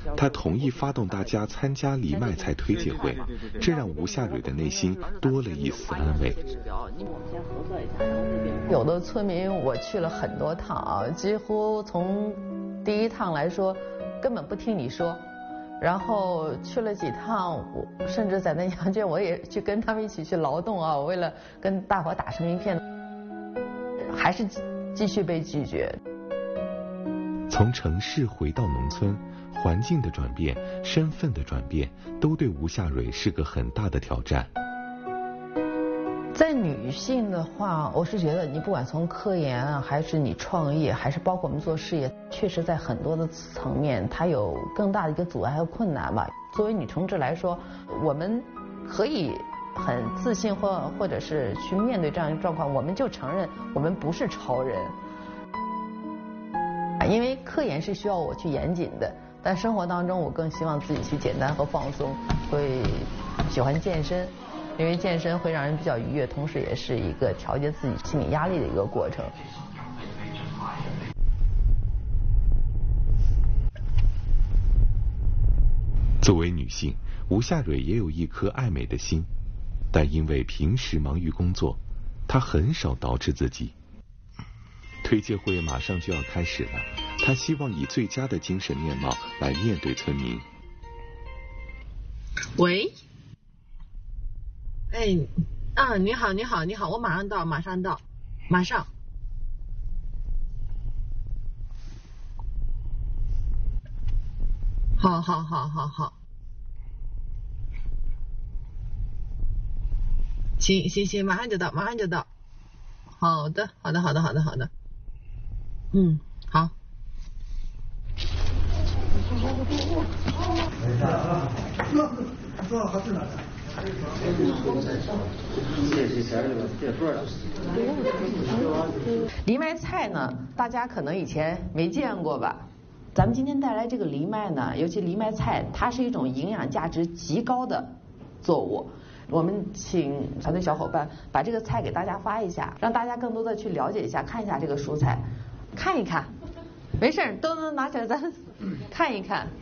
他同意发动大家参加藜麦菜推介会，这让吴夏蕊的内心多了一丝安慰。 有的村民我去了很多趟啊，几乎从第一趟来说根本不听你说，然后去了几趟，我甚至在那羊圈我也去跟他们一起去劳动啊，为了跟大伙打成一片，还是继续被拒绝。 从城市回到农村，环境的转变、身份的转变，都对吴夏蕊是个很大的挑战。 在女性的话，我是觉得你不管从科研啊，还是你创业，还是包括我们做事业，确实在很多的层面，它有更大的一个阻碍和困难吧。作为女同志来说，我们可以很自信或者是去面对这样一个状况，我们就承认我们不是超人。因为科研是需要我去严谨的，但生活当中我更希望自己去简单和放松，会喜欢健身。因为健身会让人比较愉悦，同时也是一个调节自己心理压力的一个过程。 作为女性，吴夏蕊也有一颗爱美的心，但因为平时忙于工作，她很少捯饬自己。推介会马上就要开始了，她希望以最佳的精神面貌来面对村民。 喂。哎，啊，你好，你好，你好，我马上到，马上到，马上。好好好好好。行行行，马上就到，马上就到。好的，好的，好的，好的，好的。嗯，好。 藜麦菜呢，大家可能以前没见过吧？咱们今天带来这个藜麦呢，尤其藜麦菜，它是一种营养价值极高的作物。我们请团队小伙伴把这个菜给大家发一下，让大家更多的去了解一下，看一下这个蔬菜，看一看，没事儿都能拿起来咱看一看。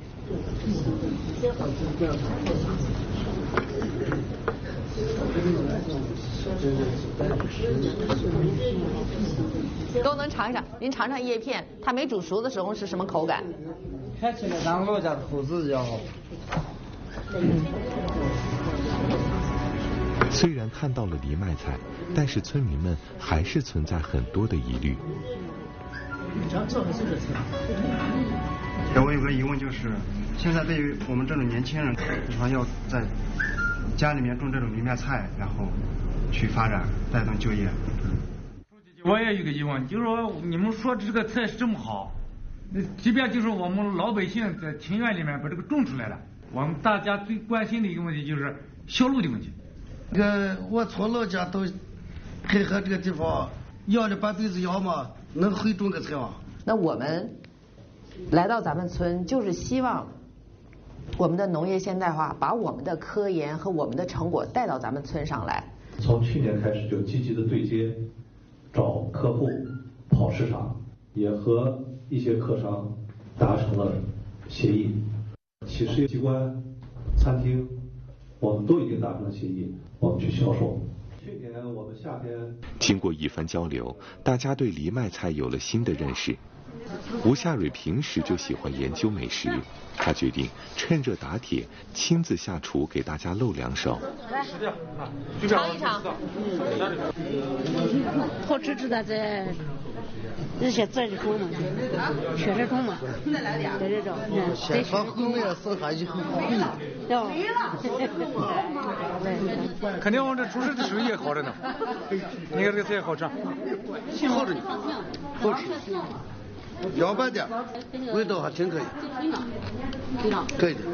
都能尝一尝，您尝尝叶片，它没煮熟的时候是什么口感？ 看起来咱老家的口子比较好。 虽然看到了藜麦菜，但是村民们还是存在很多的疑虑。 我有个疑问就是，现在对于我们这种年轻人，比方要在家里面种这种藜麦菜，然后去发展带动就业。 我也有个疑问，就是说你们说这个菜是这么好，即便就是我们老百姓在庭院里面把这个种出来了，我们大家最关心的一个问题就是销路的问题。 我从老家到配合这个地方养了半辈子羊嘛，能会种个菜吗？ 那我们来到咱们村，就是希望我们的农业现代化，把我们的科研和我们的成果带到咱们村上来。 从去年开始就积极的对接，找客户、跑市场，也和一些客商达成了协议。企事业机关、餐厅，我们都已经达成了协议，我们去销售。去年我们夏天， 经过一番交流，大家对藜麦菜有了新的认识。吴夏蕊平时就喜欢研究美食，她决定趁热打铁，亲自下厨给大家露两手。 来，尝一尝。 好吃的这些籽儿虫嘛，血丝虫嘛，再来点，这种， 先放后面剩下以后好贵。 肯定我这厨师的手艺好着呢。你看这个菜好吃， 好着呢，好吃。凉拌点，味道还挺可以。可以的。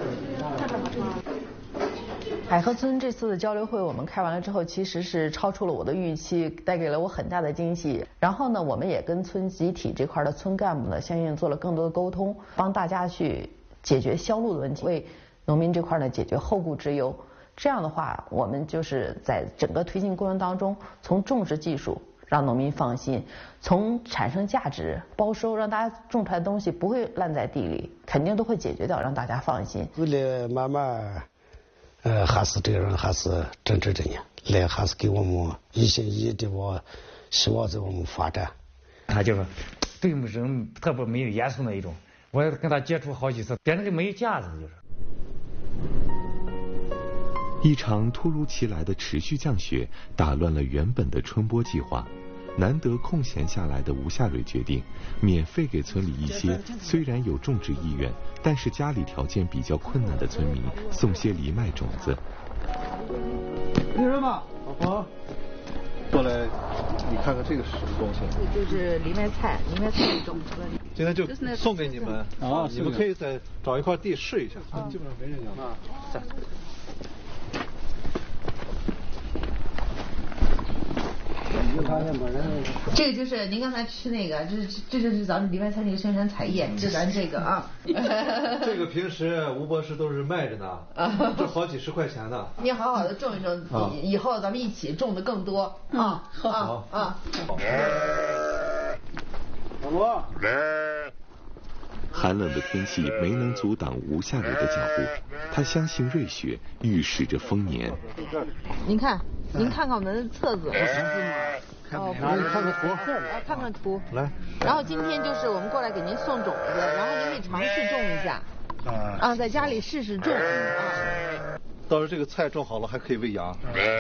海河村这次的交流会我们开完了之后，其实是超出了我的预期，带给了我很大的惊喜。然后呢，我们也跟村集体这块的村干部呢，相应做了更多的沟通，帮大家去解决销路的问题，为农民这块呢解决后顾之忧。这样的话，我们就是在整个推进过程当中，从种植技术， 让农民放心，从产生价值、包收，让大家种出来的东西不会烂在地里，肯定都会解决掉，让大家放心。 为了慢慢，还是这个人还是真的来，还是给我们一心一意的希望在我们发展。 他就是对人特别没有严肃那一种，我跟他接触好几次，变成个没有架子就是。 一场突如其来的持续降雪打乱了原本的春播计划，难得空闲下来的吴夏蕊决定免费给村里一些虽然有种植意愿，但是家里条件比较困难的村民送些藜麦种子。 有人吗？老婆，过来，你看看这个是什么东西？ 就是藜麦菜，藜麦菜种出来的。 今天就送给你们啊，你们可以再找一块地试一下。基本上没人养啊。 这个就是您刚才吃那个，这就是咱们藜麦菜那个宣传彩页，就咱这个啊。 这个平时吴博士都是卖着呢，这好几十块钱呢。 你好好的种一种，以后咱们一起种的更多啊！好。 老罗。 寒冷的天气没能阻挡吴夏蕊的脚步，他相信瑞雪预示着丰年。 您看看我们的册子。 看看图。 看看图。 来。 然后今天就是我们过来给您送种子，然后您可以尝试种一下。在家里试试种啊。 到时候这个菜种好了还可以喂羊。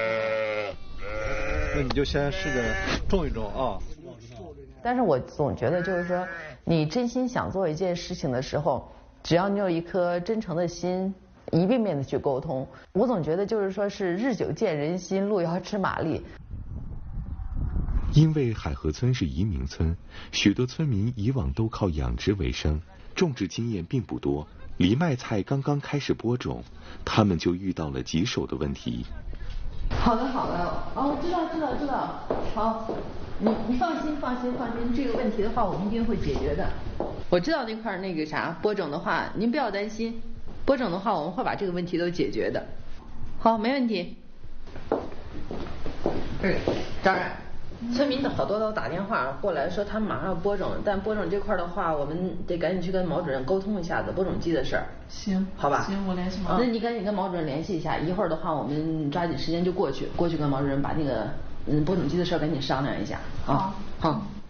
那你就先试着种一种啊。 但是我总觉得就是说，你真心想做一件事情的时候，只要你有一颗真诚的心，一遍遍的去沟通，我总觉得就是说是日久见人心，路遥知马力。 因为海河村是移民村，许多村民以往都靠养殖为生，种植经验并不多。藜麦菜刚刚开始播种，他们就遇到了棘手的问题。 好的，知道，好，你放心，这个问题的话，我们一定会解决的。我知道那块那个啥播种的话，您不要担心，播种的话，我们会把这个问题都解决的。好，没问题。当然，村民好多都打电话过来说他们马上要播种，但播种这块的话，我们得赶紧去跟毛主任沟通一下子播种机的事儿。 行， 好吧。 行，我联系毛。 那你赶紧跟毛主任联系一下，一会儿的话我们抓紧时间就过去跟毛主任把那个播种机的事儿赶紧商量一下啊。好。